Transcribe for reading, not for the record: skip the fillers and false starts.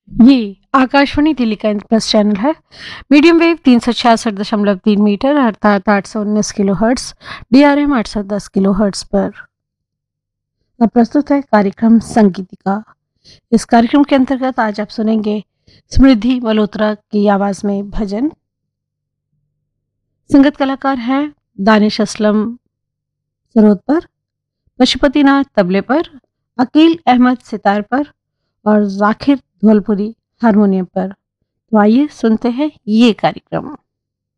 ये आकाशवाणी दिल्ली का इंद्रप्रस्थ चैनल है। मीडियम वेव 366.3 मीटर अर्थात 819 kilo hertz, DRM 810 kilo hertz पर। अब प्रस्तुत है कार्यक्रम संगीतिका। इस कार्यक्रम के अंतर्गत आज आप सुनेंगे समृद्धि मल्होत्रा की आवाज में भजन। संगत कलाकार हैं दानिश असलम सरोद पर, पशुपतिनाथ तबले पर, अकील अहमद सितार पर और जाकिर धौलपुरी हारमोनियम पर। तो आइए सुनते हैं ये कार्यक्रम।